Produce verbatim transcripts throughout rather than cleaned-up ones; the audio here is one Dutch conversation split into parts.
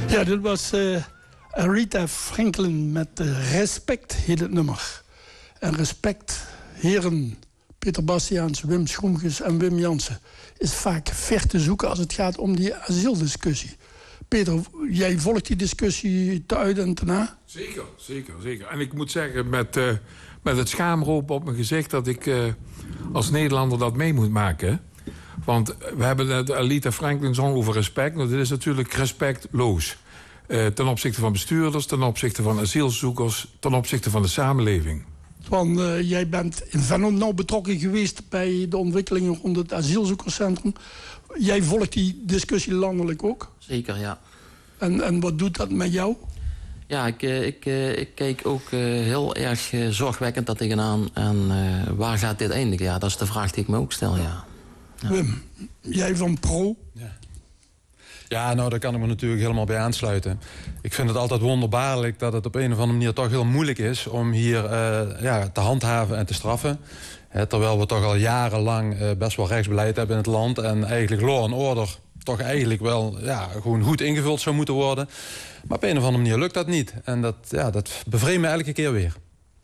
Ja, dit was uh, Aretha Franklin met uh, Respect, heet het nummer. En respect, heren Peter Bastiaans, Wim Schroemkes en Wim Jansen, is vaak ver te zoeken als het gaat om die asieldiscussie. Peter, jij volgt die discussie te uit en te na? Zeker, zeker, zeker. En ik moet zeggen, met, uh, met het schaamroop op mijn gezicht, dat ik uh, als Nederlander dat mee moet maken. Want we hebben de Aretha Franklin zong over respect. Nou, dit is natuurlijk respectloos. Uh, ten opzichte van bestuurders, ten opzichte van asielzoekers, ten opzichte van de samenleving. Want uh, jij bent in Venlo nauw betrokken geweest bij de ontwikkelingen rond het asielzoekerscentrum. Jij volgt die discussie landelijk ook? Zeker, ja. En, en wat doet dat met jou? Ja, ik, ik, ik kijk ook heel erg zorgwekkend daar tegenaan. En uh, waar gaat dit eindigen? Ja, dat is de vraag die ik me ook stel, ja. Ja. Wim, jij van Pro? Ja. Ja, nou, daar kan ik me natuurlijk helemaal bij aansluiten. Ik vind het altijd wonderbaarlijk dat het op een of andere manier toch heel moeilijk is om hier uh, ja, te handhaven en te straffen. He, terwijl we toch al jarenlang uh, best wel rechtsbeleid hebben in het land en eigenlijk law and order toch eigenlijk wel ja, gewoon goed ingevuld zou moeten worden. Maar op een of andere manier lukt dat niet. En dat, ja, dat bevreemdt me elke keer weer.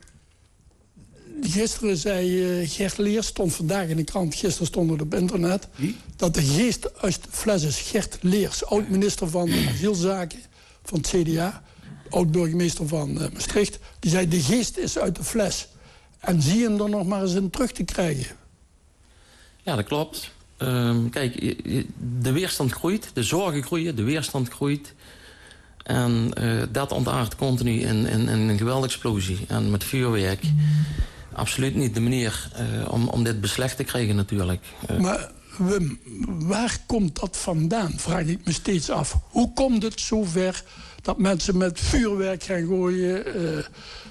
Gisteren zei uh, Gert Leers, stond vandaag in de krant, gisteren stond het op internet, Wie? dat de geest uit de fles is. Gert Leers, oud-minister van Asielzaken van het C D A, oud-burgemeester van uh, Maastricht, die zei de geest is uit de fles. En zie je hem er nog maar eens in terug te krijgen. Ja, dat klopt. Um, kijk, de weerstand groeit, de zorgen groeien, de weerstand groeit. En uh, dat ontaardt continu in, in, in een geweldige explosie. En met vuurwerk, absoluut niet de manier uh, om, om dit beslecht te krijgen natuurlijk. Uh, maar Wim, waar komt dat vandaan, vraag ik me steeds af. Hoe komt het zover dat mensen met vuurwerk gaan gooien, uh,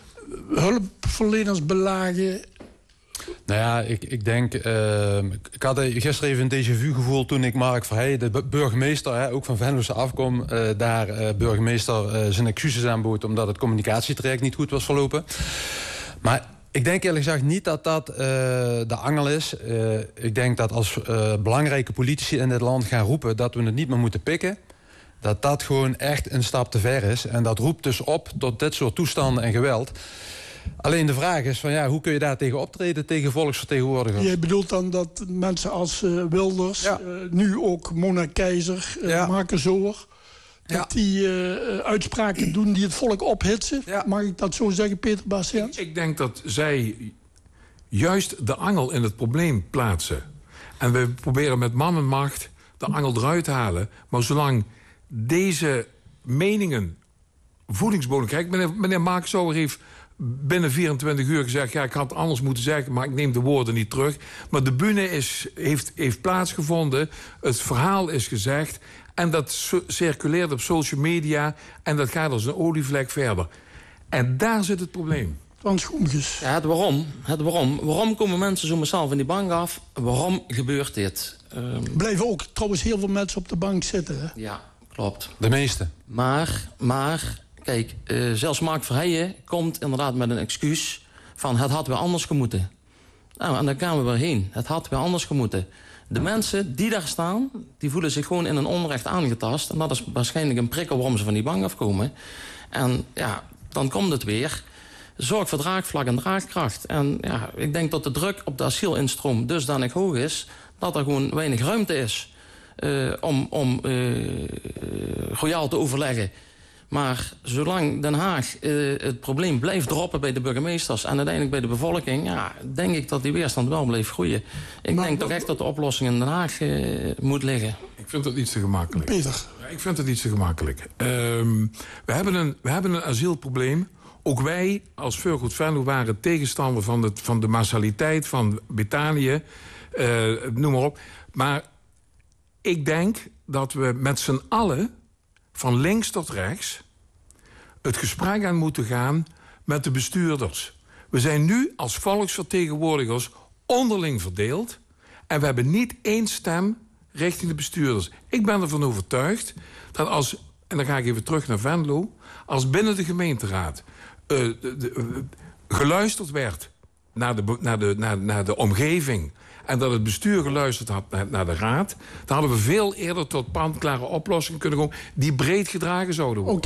hulpverleners belagen? Nou ja, ik, ik denk... Uh, ik had gisteren even een déjà vu gevoel toen ik Mark Verheijen, de burgemeester, hè, ook van Venlose afkom, uh, daar uh, burgemeester uh, zijn excuses aanbood omdat het communicatietraject niet goed was verlopen. Maar ik denk eerlijk gezegd niet dat dat uh, de angel is. Uh, ik denk dat als uh, belangrijke politici in dit land gaan roepen dat we het niet meer moeten pikken, dat dat gewoon echt een stap te ver is. En dat roept dus op tot dit soort toestanden en geweld. Alleen de vraag is van ja, hoe kun je daar tegen optreden tegen volksvertegenwoordigers? Je bedoelt dan dat mensen als uh, Wilders, ja. uh, nu ook Mona Keizer, uh, ja. Marke Zoer, dat ja. die uh, uitspraken doen die het volk ophitsen? Ja. Mag ik dat zo zeggen, Peter Bastiaans? Ik, ik denk dat zij juist de angel in het probleem plaatsen. En we proberen met man en macht de angel eruit te halen. Maar zolang deze meningen voedingsbodem... Kijk, meneer, meneer Marke Zoer heeft binnen vierentwintig uur gezegd, ja, ik had het anders moeten zeggen, maar ik neem de woorden niet terug. Maar de bühne is, heeft, heeft plaatsgevonden, het verhaal is gezegd en dat circuleert op social media en dat gaat als een olievlek verder. En daar zit het probleem. Van Schoenges. Ja, het waarom. Het waarom. Waarom komen mensen zo massaal van die bank af? Waarom gebeurt dit? Um... Blijven ook trouwens heel veel mensen op de bank zitten, hè? Ja, klopt. De meeste. Maar, maar... Kijk, uh, zelfs Mark Verheijen komt inderdaad met een excuus van het had weer anders gemoeten. Nou, en daar gaan we weer heen. Het had weer anders gemoeten. De mensen die daar staan, die voelen zich gewoon in een onrecht aangetast. En dat is waarschijnlijk een prikkel waarom ze van die bank afkomen. En ja, dan komt het weer. Zorg voor draagvlak en draagkracht. En ja, ik denk dat de druk op de asielinstroom dusdanig hoog is dat er gewoon weinig ruimte is uh, om, om uh, royaal te overleggen. Maar zolang Den Haag uh, het probleem blijft droppen bij de burgemeesters en uiteindelijk bij de bevolking, ja, denk ik dat die weerstand wel blijft groeien. Ik maar, denk toch echt dat de oplossing in Den Haag uh, moet liggen. Ik vind dat iets te gemakkelijk. Peter. Ja, ik vind het iets te gemakkelijk. Um, we, hebben een, we hebben een asielprobleem. Ook wij als Veurgoed Venlo waren tegenstander van de, van de massaliteit van Betanië. Uh, noem maar op. Maar ik denk dat we met z'n allen van links tot rechts het gesprek aan moeten gaan met de bestuurders. We zijn nu als volksvertegenwoordigers onderling verdeeld en we hebben niet één stem richting de bestuurders. Ik ben ervan overtuigd dat als, en dan ga ik even terug naar Venlo, als binnen de gemeenteraad uh, de, de, uh, geluisterd werd naar de, naar, de, naar, naar de omgeving en dat het bestuur geluisterd had naar, naar de raad, dan hadden we veel eerder tot pand-klare oplossingen kunnen komen die breed gedragen zouden worden.